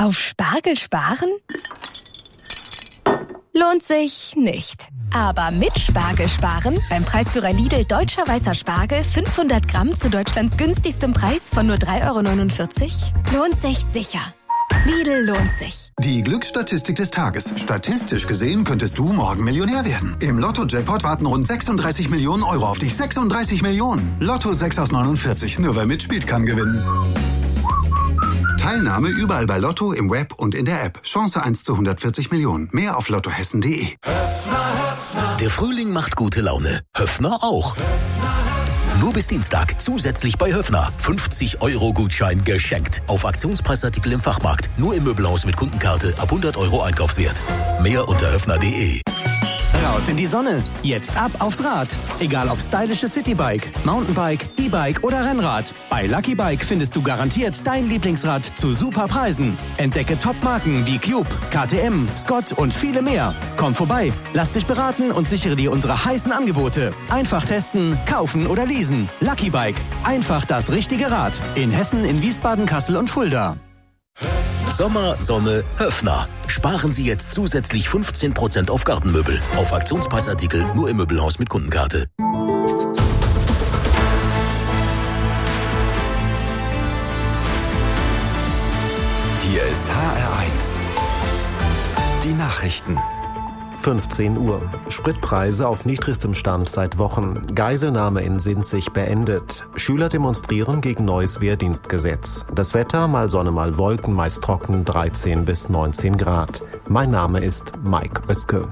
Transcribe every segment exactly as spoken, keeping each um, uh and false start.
Auf Spargel sparen? Lohnt sich nicht. Aber mit Spargel sparen, beim Preisführer Lidl Deutscher Weißer Spargel, fünfhundert Gramm zu Deutschlands günstigstem Preis von nur drei Euro neunundvierzig, lohnt sich sicher. Lidl lohnt sich. Die Glücksstatistik des Tages. Statistisch gesehen könntest du morgen Millionär werden. Im Lotto-Jackpot warten rund sechsunddreißig Millionen Euro auf dich. sechsunddreißig Millionen. Lotto sechs aus neunundvierzig. Nur wer mitspielt, kann gewinnen. Teilnahme überall bei Lotto, im Web und in der App. Chance eins zu hundertvierzig Millionen. Mehr auf lottohessen punkt de. Der Frühling macht gute Laune. Höffner auch. Nur bis Dienstag zusätzlich bei Höffner. fünfzig Euro Gutschein geschenkt. Auf Aktionspreisartikel im Fachmarkt. Nur im Möbelhaus mit Kundenkarte ab hundert Euro Einkaufswert. Mehr unter höffner punkt de. Raus in die Sonne. Jetzt ab aufs Rad. Egal ob stylische Citybike, Mountainbike, E-Bike oder Rennrad. Bei Lucky Bike findest du garantiert dein Lieblingsrad zu super Preisen. Entdecke Top-Marken wie Cube, K T M, Scott und viele mehr. Komm vorbei, lass dich beraten und sichere dir unsere heißen Angebote. Einfach testen, kaufen oder leasen. Lucky Bike. Einfach das richtige Rad. In Hessen, in Wiesbaden, Kassel und Fulda. Sommer, Sonne, Höffner. Sparen Sie jetzt zusätzlich fünfzehn Prozent auf Gartenmöbel. Auf Aktionspreisartikel nur im Möbelhaus mit Kundenkarte. Hier ist H R eins. Die Nachrichten. fünfzehn Uhr. Spritpreise auf niedrigstem Stand seit Wochen. Geiselnahme in Sinzig beendet. Schüler demonstrieren gegen neues Wehrdienstgesetz. Das Wetter, mal Sonne, mal Wolken, meist trocken, dreizehn bis neunzehn Grad. Mein Name ist Mike Oeske.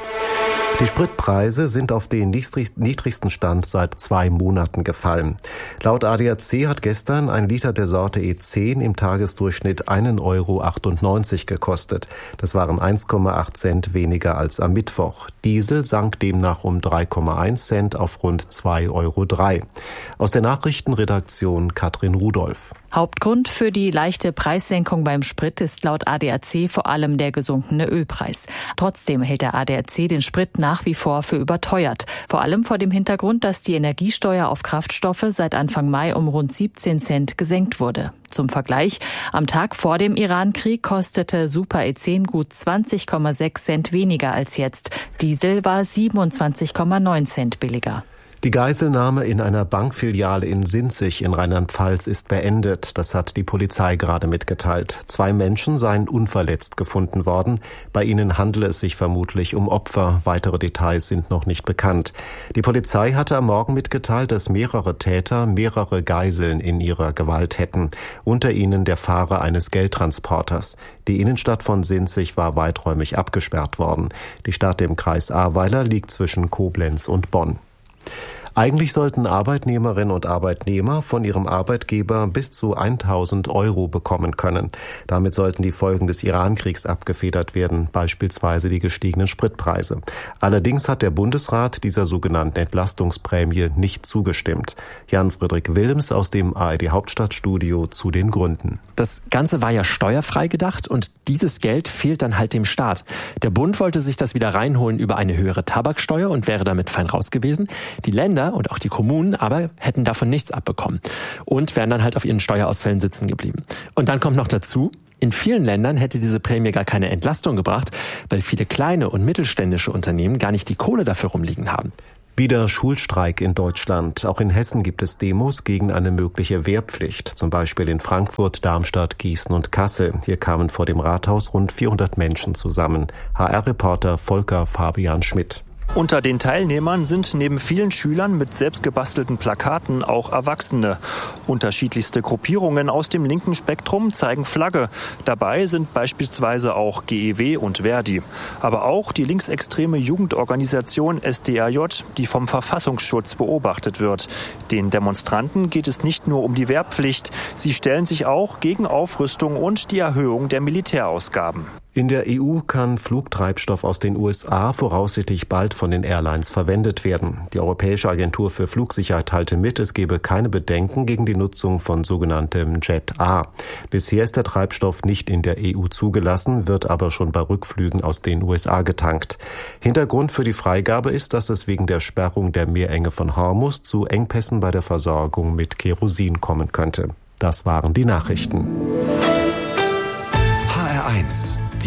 Die Spritpreise sind auf den niedrigsten Stand seit zwei Monaten gefallen. Laut A D A C hat gestern ein Liter der Sorte E zehn im Tagesdurchschnitt einen Euro achtundneunzig gekostet. Das waren eins Komma acht Cent weniger als am Mittwoch. Diesel sank demnach um drei Komma eins Cent auf rund zwei Euro drei. Aus der Nachrichtenredaktion Katrin Rudolph. Hauptgrund für die leichte Preissenkung beim Sprit ist laut A D A C vor allem der gesunkene Ölpreis. Trotzdem hält der A D A C den Sprit nach wie vor für überteuert. Vor allem vor dem Hintergrund, dass die Energiesteuer auf Kraftstoffe seit Anfang Mai um rund siebzehn Cent gesenkt wurde. Zum Vergleich, am Tag vor dem Irankrieg kostete Super E zehn gut zwanzig Komma sechs Cent weniger als jetzt. Diesel war siebenundzwanzig Komma neun Cent billiger. Die Geiselnahme in einer Bankfiliale in Sinzig in Rheinland-Pfalz ist beendet. Das hat die Polizei gerade mitgeteilt. Zwei Menschen seien unverletzt gefunden worden. Bei ihnen handele es sich vermutlich um Opfer. Weitere Details sind noch nicht bekannt. Die Polizei hatte am Morgen mitgeteilt, dass mehrere Täter mehrere Geiseln in ihrer Gewalt hätten. Unter ihnen der Fahrer eines Geldtransporters. Die Innenstadt von Sinzig war weiträumig abgesperrt worden. Die Stadt im Kreis Ahrweiler liegt zwischen Koblenz und Bonn. Eigentlich sollten Arbeitnehmerinnen und Arbeitnehmer von ihrem Arbeitgeber bis zu tausend Euro bekommen können. Damit sollten die Folgen des Irankriegs abgefedert werden, beispielsweise die gestiegenen Spritpreise. Allerdings hat der Bundesrat dieser sogenannten Entlastungsprämie nicht zugestimmt. Jan-Friedrich Wilms aus dem A R D Hauptstadtstudio zu den Gründen. Das Ganze war ja steuerfrei gedacht und dieses Geld fehlt dann halt dem Staat. Der Bund wollte sich das wieder reinholen über eine höhere Tabaksteuer und wäre damit fein raus gewesen. Die Länder und auch die Kommunen aber hätten davon nichts abbekommen und wären dann halt auf ihren Steuerausfällen sitzen geblieben. Und dann kommt noch dazu, in vielen Ländern hätte diese Prämie gar keine Entlastung gebracht, weil viele kleine und mittelständische Unternehmen gar nicht die Kohle dafür rumliegen haben. Wieder Schulstreik in Deutschland. Auch in Hessen gibt es Demos gegen eine mögliche Wehrpflicht, zum Beispiel in Frankfurt, Darmstadt, Gießen und Kassel. Hier kamen vor dem Rathaus rund vierhundert Menschen zusammen. H R-Reporter Volker Fabian Schmidt. Unter den Teilnehmern sind neben vielen Schülern mit selbstgebastelten Plakaten auch Erwachsene. Unterschiedlichste Gruppierungen aus dem linken Spektrum zeigen Flagge. Dabei sind beispielsweise auch G E W und Verdi. Aber auch die linksextreme Jugendorganisation S D A J, die vom Verfassungsschutz beobachtet wird. Den Demonstranten geht es nicht nur um die Wehrpflicht. Sie stellen sich auch gegen Aufrüstung und die Erhöhung der Militärausgaben. In der E U kann Flugtreibstoff aus den U S A voraussichtlich bald von den Airlines verwendet werden. Die Europäische Agentur für Flugsicherheit teilte mit, es gebe keine Bedenken gegen die Nutzung von sogenanntem Jet A. Bisher ist der Treibstoff nicht in der E U zugelassen, wird aber schon bei Rückflügen aus den U S A getankt. Hintergrund für die Freigabe ist, dass es wegen der Sperrung der Meerenge von Hormuz zu Engpässen bei der Versorgung mit Kerosin kommen könnte. Das waren die Nachrichten. H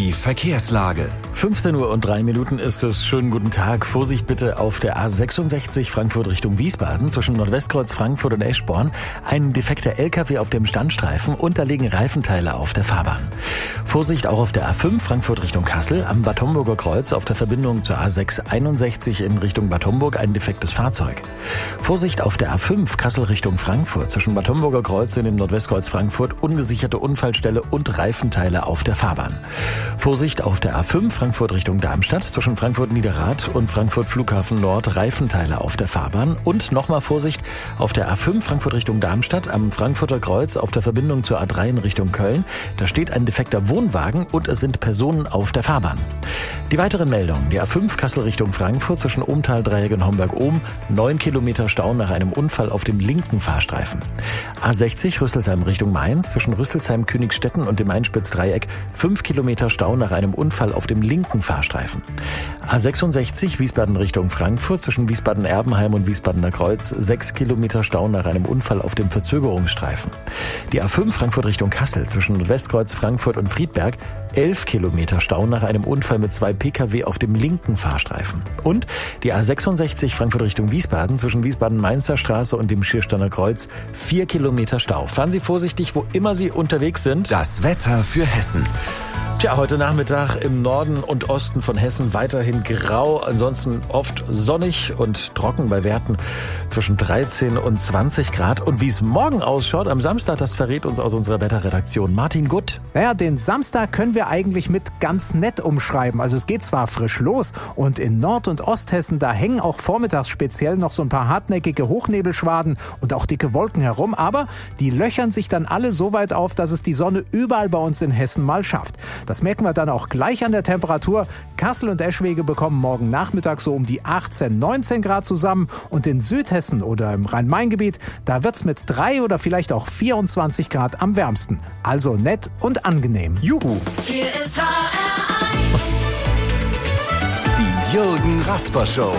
Die Verkehrslage. fünfzehn Uhr und drei Minuten ist es. Schönen guten Tag. Vorsicht bitte auf der A sechsundsechzig Frankfurt Richtung Wiesbaden zwischen Nordwestkreuz Frankfurt und Eschborn. Ein defekter L K W auf dem Standstreifen und da liegen Reifenteile auf der Fahrbahn. Vorsicht auch auf der A fünf Frankfurt Richtung Kassel am Bad Homburger Kreuz auf der Verbindung zur A sechs einundsechzig in Richtung Bad Homburg ein defektes Fahrzeug. Vorsicht auf der A fünf Kassel Richtung Frankfurt zwischen Bad Homburger Kreuz in dem Nordwestkreuz Frankfurt ungesicherte Unfallstelle und Reifenteile auf der Fahrbahn. Vorsicht auf der A fünf Frankfurt Richtung Darmstadt zwischen Frankfurt Niederrad und Frankfurt Flughafen Nord Reifenteile auf der Fahrbahn und nochmal Vorsicht auf der A fünf Frankfurt Richtung Darmstadt am Frankfurter Kreuz auf der Verbindung zur A drei in Richtung Köln. Da steht ein defekter Wohnwagen und es sind Personen auf der Fahrbahn. Die weiteren Meldungen: Die A fünf Kassel Richtung Frankfurt zwischen Ohmtal-Dreieck und Homberg-Ohm, neun Kilometer Stau nach einem Unfall auf dem linken Fahrstreifen. A sechzig Rüsselsheim Richtung Mainz zwischen Rüsselsheim-Königstetten und dem Einspitzdreieck, fünf Kilometer Stau nach einem Unfall auf dem linken Fahrstreifen. A sechsundsechzig Wiesbaden Richtung Frankfurt zwischen Wiesbaden-Erbenheim und Wiesbadener Kreuz, sechs Kilometer Stau nach einem Unfall auf dem Verzögerungsstreifen. Die A fünf Frankfurt Richtung Kassel zwischen Westkreuz Frankfurt und Friedberg, elf Kilometer Stau nach einem Unfall mit zwei P K W auf dem linken Fahrstreifen. Und die A sechsundsechzig Frankfurt Richtung Wiesbaden zwischen Wiesbaden-Mainzer Straße und dem Schiersteiner Kreuz, vier Kilometer Stau. Fahren Sie vorsichtig, wo immer Sie unterwegs sind. Das Wetter für Hessen. Tja, heute Nachmittag im Norden und Osten von Hessen weiterhin grau, ansonsten oft sonnig und trocken bei Werten zwischen dreizehn und zwanzig Grad. Und wie es morgen ausschaut, am Samstag, das verrät uns aus unserer Wetterredaktion Martin Gutt. Naja, den Samstag können wir eigentlich mit ganz nett umschreiben. Also es geht zwar frisch los und in Nord- und Osthessen, da hängen auch vormittags speziell noch so ein paar hartnäckige Hochnebelschwaden und auch dicke Wolken herum, aber die löchern sich dann alle so weit auf, dass es die Sonne überall bei uns in Hessen mal schafft. Das merken wir dann auch gleich an der Temperatur. Kassel und Eschwege bekommen morgen Nachmittag so um die achtzehn, neunzehn Grad zusammen. Und in Südhessen oder im Rhein-Main-Gebiet, da wird's mit drei oder vielleicht auch vierundzwanzig Grad am wärmsten. Also nett und angenehm. Juhu! Hier ist H R eins. Die Jürgen Rasper Show.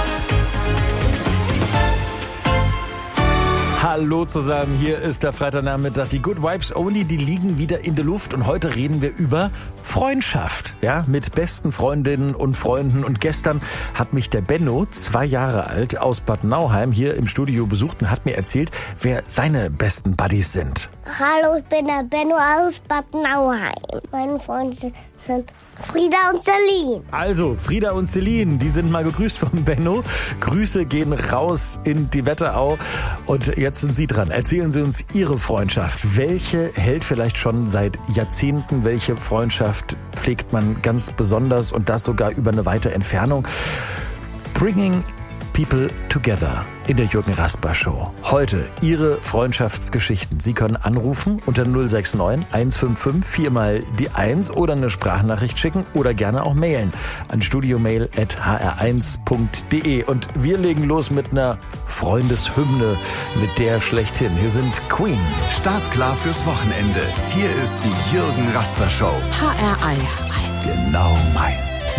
Hallo zusammen, hier ist der Freitagnachmittag. Die Good Vibes Only, die liegen wieder in der Luft und heute reden wir über Freundschaft, ja, mit besten Freundinnen und Freunden. Und gestern hat mich der Benno, zwei Jahre alt, aus Bad Nauheim hier im Studio besucht und hat mir erzählt, wer seine besten Buddies sind. Hallo, ich bin der Benno aus Bad Nauheim. Meine Freunde sind Frieda und Celine. Also, Frieda und Celine, die sind mal gegrüßt vom Benno. Grüße gehen raus in die Wetterau. Und jetzt sind Sie dran. Erzählen Sie uns Ihre Freundschaft. Welche hält vielleicht schon seit Jahrzehnten? Welche Freundschaft pflegt man ganz besonders und das sogar über eine weite Entfernung? Bringing People Together in der Jürgen Rasper Show. Heute Ihre Freundschaftsgeschichten. Sie können anrufen unter null sechs neun eins fünf fünf vier mal die eins oder eine Sprachnachricht schicken oder gerne auch mailen an studiomail at h r eins punkt d e. Und wir legen los mit einer Freundeshymne, mit der schlechthin. Hier sind Queen. Startklar fürs Wochenende. Hier ist die Jürgen Rasper Show. H R eins. Genau meins.